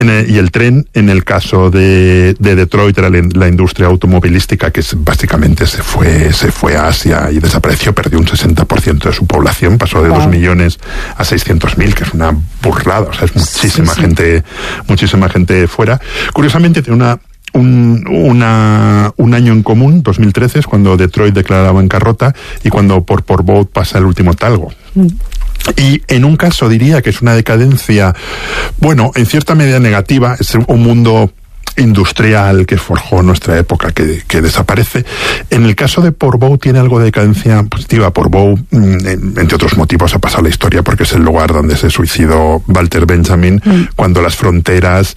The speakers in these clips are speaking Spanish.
Y el tren, en el caso de Detroit, era la industria automovilística que básicamente se fue a Asia y desapareció, perdió un 60% de su población, pasó de 2 millones a 600.000, que es una burrada, o sea, es muchísima gente fuera. Curiosamente, tiene un año en común, 2013, es cuando Detroit declara la bancarrota y cuando por Boat pasa el último talgo. Y en un caso diría que es una decadencia, bueno, en cierta medida negativa, es un mundo industrial que forjó nuestra época que desaparece. En el caso de Portbou tiene algo de decadencia positiva. Portbou, entre otros motivos, ha pasado la historia porque es el lugar donde se suicidó Walter Benjamin, cuando las fronteras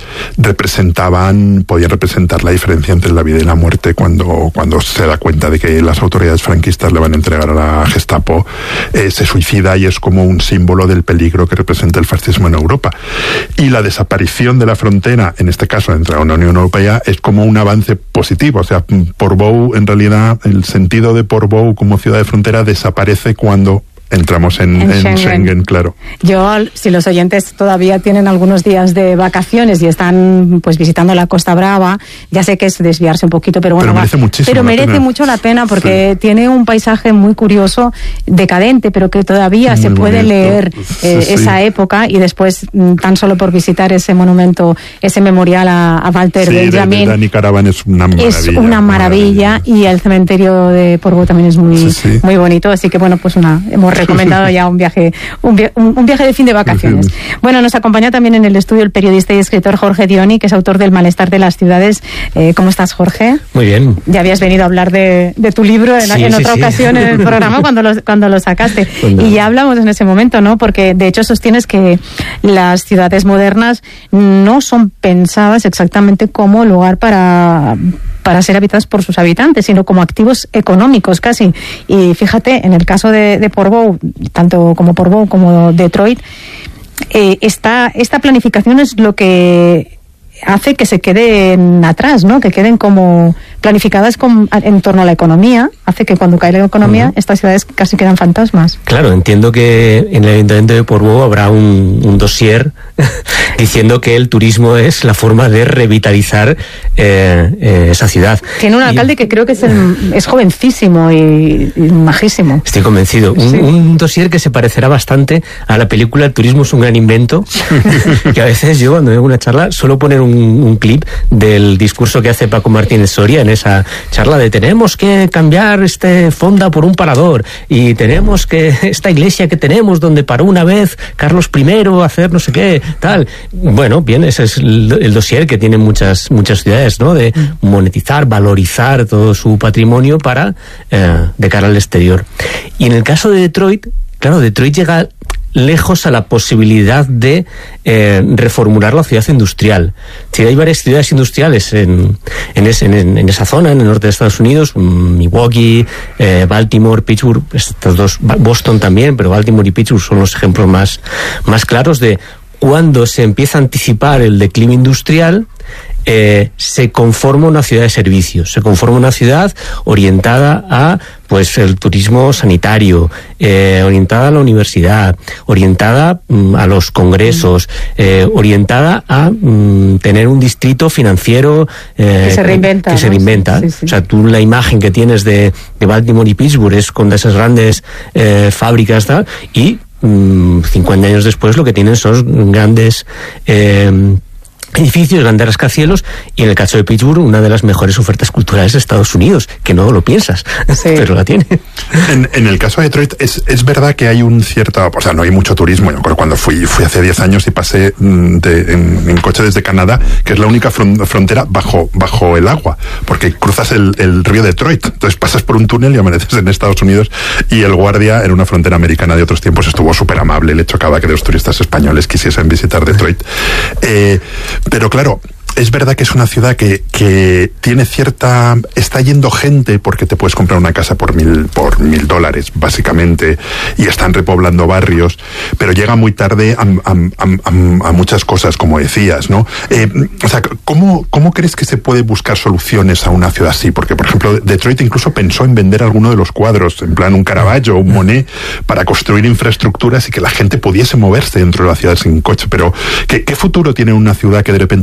podían representar la diferencia entre la vida y la muerte, cuando se da cuenta de que las autoridades franquistas le van a entregar a la Gestapo, se suicida y es como un símbolo del peligro que representa el fascismo en Europa. Y la desaparición de la frontera, en este caso entre la Unión Europea, es como un avance positivo. O sea, Portbou, en realidad, el sentido de Portbou como ciudad de frontera desaparece cuando entramos en Schengen, claro. Yo, si los oyentes todavía tienen algunos días de vacaciones y están pues visitando la Costa Brava, ya sé que es desviarse un poquito, pero bueno, merece mucho la pena porque tiene un paisaje muy curioso, decadente, pero que todavía se puede leer esa época, y después, tan solo por visitar ese monumento, ese memorial a Walter Benjamin, Dani Caravan es una maravilla. Y el cementerio de Portbou también es muy bonito, así que bueno, pues hemos recomendado ya un viaje de fin de vacaciones. Bueno, nos acompaña también en el estudio el periodista y escritor Jorge Dioni, que es autor del Malestar de las ciudades. ¿Cómo estás, Jorge? Muy bien. Ya habías venido a hablar de tu libro en otra ocasión en el programa cuando lo sacaste. Y ya hablamos en ese momento, ¿no? Porque de hecho sostienes que las ciudades modernas no son pensadas exactamente como lugar para ser habitadas por sus habitantes, sino como activos económicos casi. Y fíjate, en el caso de Portbou, tanto como Portbou como Detroit, esta planificación es lo que hace que se queden atrás, ¿no? Que queden como planificadas en torno a la economía, hace que cuando cae la economía estas ciudades casi quedan fantasmas. Claro, entiendo que en el Ayuntamiento de Portbou habrá un dossier diciendo que el turismo es la forma de revitalizar esa ciudad. Tiene un alcalde que creo que es jovencísimo y majísimo. Estoy convencido. Un dossier que se parecerá bastante a la película El turismo es un gran invento, que a veces yo cuando veo una charla suelo poner un clip del discurso que hace Paco Martínez Soria en esa charla de tenemos que cambiar Fonda por un parador y tenemos que esta iglesia que tenemos donde paró una vez Carlos I a hacer no sé qué, tal. Bueno, bien, ese es el dossier que tienen muchas ciudades, ¿no? De monetizar, valorizar todo su patrimonio de cara al exterior. Y en el caso de Detroit, claro, Detroit llega lejos a la posibilidad de reformular la ciudad industrial. Sí, hay varias ciudades industriales en esa zona, en el norte de Estados Unidos, Milwaukee, Baltimore, Pittsburgh, estos dos, Boston también, pero Baltimore y Pittsburgh son los ejemplos más claros de cuando se empieza a anticipar el declive industrial. Se conforma una ciudad de servicios, se conforma una ciudad orientada a pues el turismo sanitario, orientada a la universidad, orientada a los congresos, orientada a tener un distrito financiero que se reinventa. Sí. O sea, tú la imagen que tienes de Baltimore y Pittsburgh es con esas grandes fábricas tal, y 50 años después lo que tienen son grandes edificios, grandes rascacielos, y en el caso de Pittsburgh una de las mejores ofertas culturales de Estados Unidos, que no lo piensas, pero la tiene. En el caso de Detroit es verdad que hay un cierto, o sea, no hay mucho turismo. Yo recuerdo cuando fui hace 10 años y pasé en coche desde Canadá, que es la única frontera bajo el agua, porque cruzas el río Detroit, entonces pasas por un túnel y amaneces en Estados Unidos, y el guardia en una frontera americana de otros tiempos estuvo súper amable, le chocaba que los turistas españoles quisiesen visitar Detroit. Pero claro, es verdad que es una ciudad que tiene cierta... Está yendo gente porque te puedes comprar una casa por $1,000, básicamente, y están repoblando barrios, pero llega muy tarde a muchas cosas, como decías, ¿no? O sea, ¿cómo crees que se puede buscar soluciones a una ciudad así? Porque, por ejemplo, Detroit incluso pensó en vender alguno de los cuadros, en plan un Caravaggio o un Monet, para construir infraestructuras y que la gente pudiese moverse dentro de la ciudad sin coche. Pero, ¿qué futuro tiene una ciudad que de repente